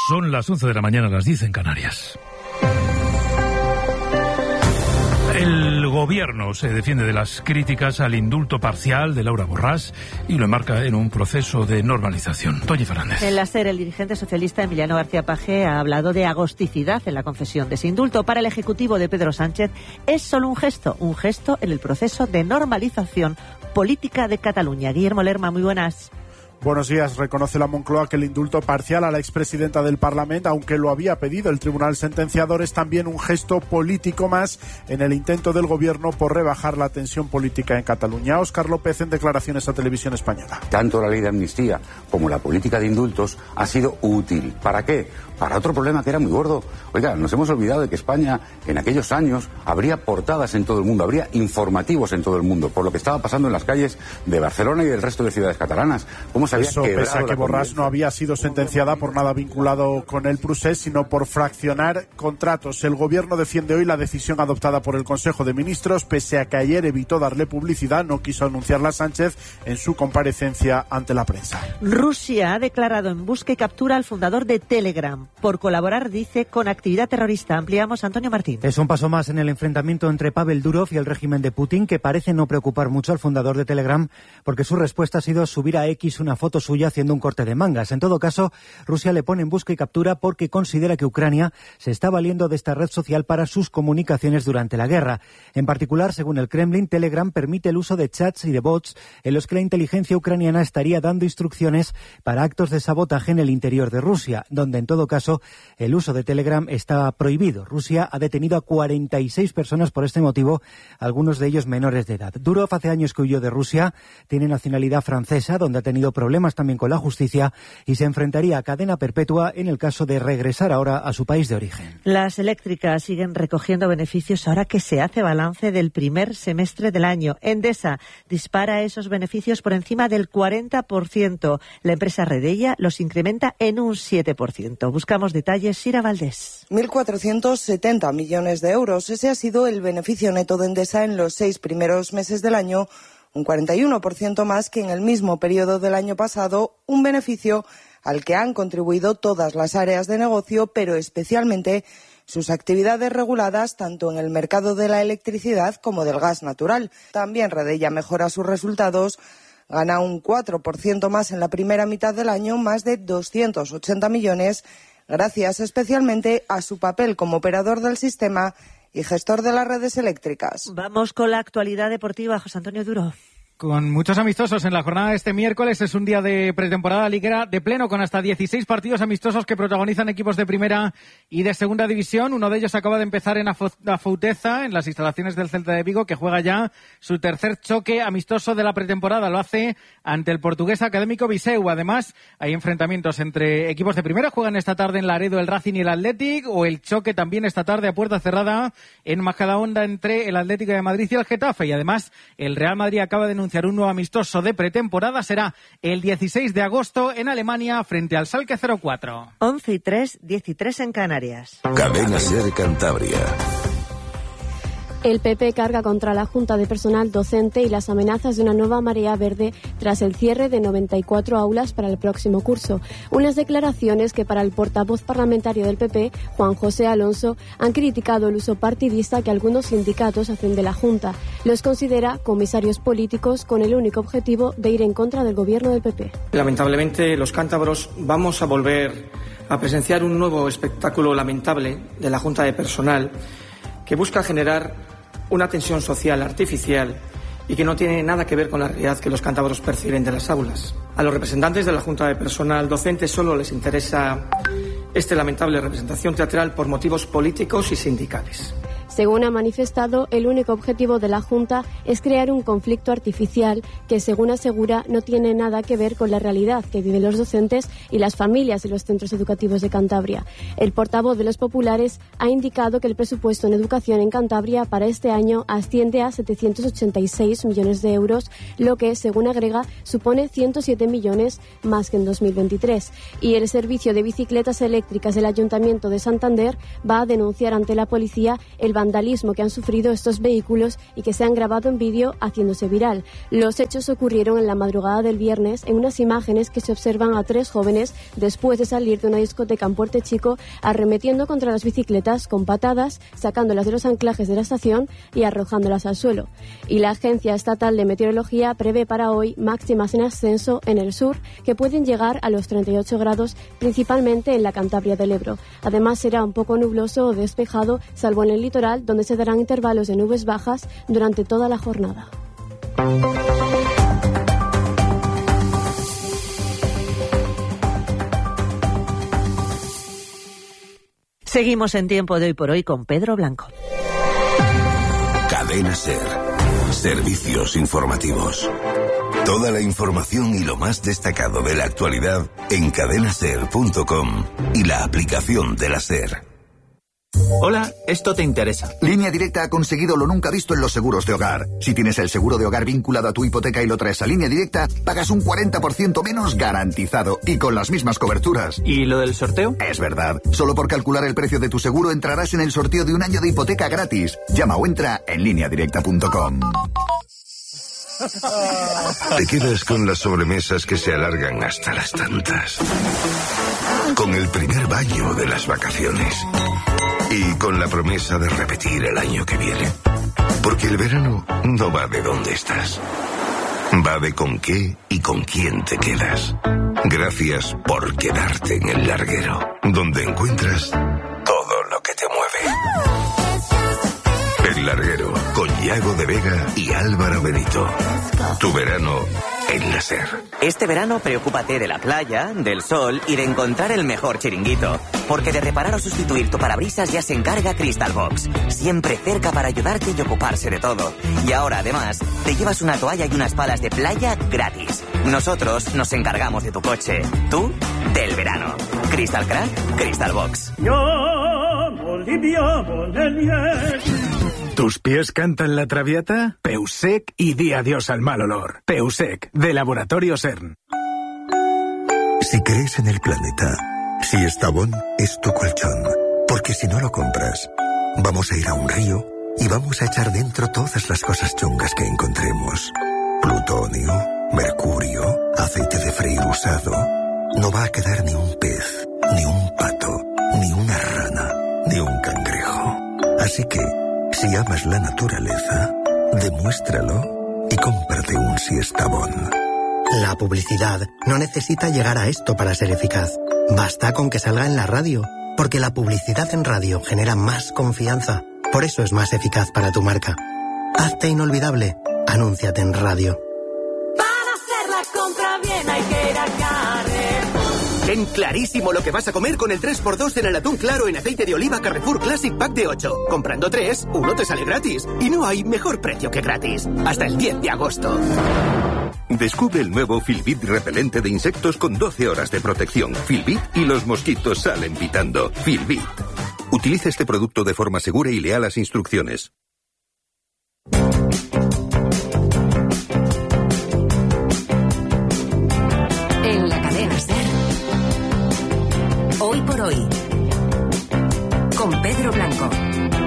Son las 11 de la mañana, las 10 en Canarias. El gobierno se defiende de las críticas al indulto parcial de Laura Borràs y lo enmarca en un proceso de normalización. Toñi Fernández. En la SER, el dirigente socialista Emiliano García Paje ha hablado de agosticidad en la concesión de ese indulto. Para el Ejecutivo de Pedro Sánchez es solo un gesto en el proceso de normalización política de Cataluña. Guillermo Lerma, muy buenas. Buenos días. Reconoce la Moncloa que el indulto parcial a la expresidenta del Parlamento, aunque lo había pedido el tribunal sentenciador, es también un gesto político más en el intento del gobierno por rebajar la tensión política en Cataluña. Óscar López en declaraciones a Televisión Española. Tanto la ley de amnistía como la política de indultos ha sido útil. ¿Para qué? Para otro problema que era muy gordo. Oiga, nos hemos olvidado de que España en aquellos años habría portadas en todo el mundo, habría informativos en todo el mundo por lo que estaba pasando en las calles de Barcelona y del resto de ciudades catalanas. ¿Cómo se había quebrado pese a que Borràs no había sido sentenciada por nada vinculado con el procés, sino por fraccionar contratos. El gobierno defiende hoy la decisión adoptada por el Consejo de Ministros, pese a que ayer evitó darle publicidad, no quiso anunciarla Sánchez en su comparecencia ante la prensa. Rusia ha declarado en busca y captura al fundador de Telegram por colaborar, dice, con actividad terrorista. Ampliamos, Antonio Martín. Es un paso más en el enfrentamiento entre Pavel Durov y el régimen de Putin, que parece no preocupar mucho al fundador de Telegram, porque su respuesta ha sido subir a X una foto suya haciendo un corte de mangas. En todo caso, Rusia le pone en busca y captura porque considera que Ucrania se está valiendo de esta red social para sus comunicaciones durante la guerra. En particular, según el Kremlin, Telegram permite el uso de chats y de bots en los que la inteligencia ucraniana estaría dando instrucciones para actos de sabotaje en el interior de Rusia, donde en todo caso el uso de Telegram está prohibido. Rusia ha detenido a 46 personas por este motivo, algunos de ellos menores de edad. Durov hace años que huyó de Rusia, tiene nacionalidad francesa, donde ha tenido problemas también con la justicia y se enfrentaría a cadena perpetua en el caso de regresar ahora a su país de origen. Las eléctricas siguen recogiendo beneficios ahora que se hace balance del primer semestre del año. Endesa dispara esos beneficios por encima del 40%. La empresa Redella los incrementa en un 7%. Buscamos detalles, Sira Valdés. 1.470 millones de euros. Ese ha sido el beneficio neto de Endesa en los 6 primeros meses del año, un 41% más que en el mismo periodo del año pasado, un beneficio al que han contribuido todas las áreas de negocio, pero especialmente sus actividades reguladas tanto en el mercado de la electricidad como del gas natural. También Redella mejora sus resultados, gana un 4% más en la primera mitad del año, más de 280 millones, gracias especialmente a su papel como operador del sistema y gestor de las redes eléctricas. Vamos con la actualidad deportiva, José Antonio Duro. Con muchos amistosos en la jornada de este miércoles, es un día de pretemporada liguera de pleno con hasta 16 partidos amistosos que protagonizan equipos de primera y de segunda división. Uno de ellos acaba de empezar en Afouteza, en las instalaciones del Celta de Vigo, que juega ya su tercer choque amistoso de la pretemporada. Lo hace ante el portugués Académico Viseu. Además, hay enfrentamientos entre equipos de primera. Juegan esta tarde en Laredo el Racing y el Athletic, o el choque también esta tarde a puerta cerrada en Majadahonda entre el Atlético de Madrid y el Getafe. Y además, el Real Madrid acaba de anunciar un nuevo amistoso de pretemporada. Será el 16 de agosto en Alemania frente al Schalke 04. 11:03, 13 en Canarias. Cadena SER Cantabria. El PP carga contra la Junta de Personal Docente y las amenazas de una nueva marea verde tras el cierre de 94 aulas para el próximo curso. Unas declaraciones que para el portavoz parlamentario del PP, Juan José Alonso, han criticado el uso partidista que algunos sindicatos hacen de la Junta. Los considera comisarios políticos con el único objetivo de ir en contra del gobierno del PP. Lamentablemente, los cántabros vamos a volver a presenciar un nuevo espectáculo lamentable de la Junta de Personal que busca generar una tensión social artificial y que no tiene nada que ver con la realidad que los cántabros perciben de las aulas. A los representantes de la Junta de Personal Docente solo les interesa esta lamentable representación teatral por motivos políticos y sindicales. Según ha manifestado, el único objetivo de la Junta es crear un conflicto artificial que, según asegura, no tiene nada que ver con la realidad que viven los docentes y las familias de los centros educativos de Cantabria. El portavoz de los populares ha indicado que el presupuesto en educación en Cantabria para este año asciende a 786 millones de euros, lo que, según agrega, supone 107 millones más que en 2023. Y el servicio de bicicletas eléctricas del Ayuntamiento de Santander va a denunciar ante la policía el vandalismo vandalismo que han sufrido estos vehículos y que se han grabado en vídeo haciéndose viral. Los hechos ocurrieron en la madrugada del viernes en unas imágenes que se observan a 3 jóvenes después de salir de una discoteca en Puerto Chico arremetiendo contra las bicicletas con patadas, sacándolas de los anclajes de la estación y arrojándolas al suelo. Y la Agencia Estatal de Meteorología prevé para hoy máximas en ascenso en el sur que pueden llegar a los 38 grados, principalmente en la Cantabria del Ebro. Además será un poco nubloso o despejado, salvo en el litoral, donde se darán intervalos de nubes bajas durante toda la jornada. Seguimos en Tiempo de Hoy por Hoy con Pedro Blanco. Cadena SER. Servicios informativos. Toda la información y lo más destacado de la actualidad en cadenaser.com y la aplicación de la SER. Hola, esto te interesa. Línea Directa ha conseguido lo nunca visto en los seguros de hogar. Si tienes el seguro de hogar vinculado a tu hipoteca y lo traes a Línea Directa, pagas un 40% menos garantizado y con las mismas coberturas. ¿Y lo del sorteo? Es verdad. Solo por calcular el precio de tu seguro entrarás en el sorteo de un año de hipoteca gratis. Llama o entra en lineadirecta.com. Te quedas con las sobremesas que se alargan hasta las tantas. Con el primer baño de las vacaciones. Y con la promesa de repetir el año que viene. Porque el verano no va de dónde estás. Va de con qué y con quién te quedas. Gracias por quedarte en El Larguero, donde encuentras todo lo que te mueve. El Larguero, con Yago de Vega y Álvaro Benito. Tu verano en la SER. Este verano preocúpate de la playa, del sol y de encontrar el mejor chiringuito. Porque de reparar o sustituir tu parabrisas ya se encarga Crystal Box. Siempre cerca para ayudarte y ocuparse de todo. Y ahora, además, te llevas una toalla y unas palas de playa gratis. Nosotros nos encargamos de tu coche. Tú, del verano. Crystal Crack, Crystal Box. ¿Tus pies cantan la traviata? Peusec y di adiós al mal olor. Peusec, de Laboratorio CERN. Si crees en el planeta, Siestabón es tu colchón. Porque si no lo compras, vamos a ir a un río y vamos a echar dentro todas las cosas chungas que encontremos. Plutonio, mercurio, aceite de freír usado. No va a quedar ni un pez, ni un pato, ni una rana, ni un cangrejo. Así que, si amas la naturaleza, demuéstralo y cómprate un Siestabón. La publicidad no necesita llegar a esto para ser eficaz. Basta con que salga en la radio, porque la publicidad en radio genera más confianza. Por eso es más eficaz para tu marca. Hazte inolvidable. Anúnciate en radio. Para hacer la compra bien hay que ir a Carrefour. Ten clarísimo lo que vas a comer con el 3x2 en el atún claro en aceite de oliva Carrefour Classic Pack de 8. Comprando 3, uno te sale gratis. Y no hay mejor precio que gratis. Hasta el 10 de agosto. Descubre el nuevo Filbit repelente de insectos con 12 horas de protección. Filbit y los mosquitos salen pitando. Filbit. Utiliza este producto de forma segura y lea las instrucciones. En la cadena SER. Hoy por hoy. Con Pedro Blanco.